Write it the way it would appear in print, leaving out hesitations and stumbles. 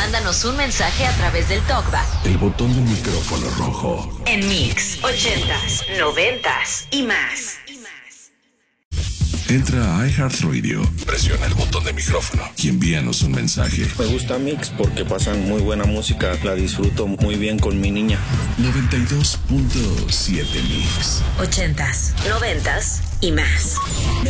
Mándanos un mensaje a través del TalkBack. El botón del micrófono rojo. En Mix 80s, 90s y más. Entra a iHeartRadio, presiona el botón de micrófono y envíanos un mensaje. Me gusta Mix porque pasan muy buena música, la disfruto muy bien con mi niña. 92.7 Mix. 80s, 90s y más.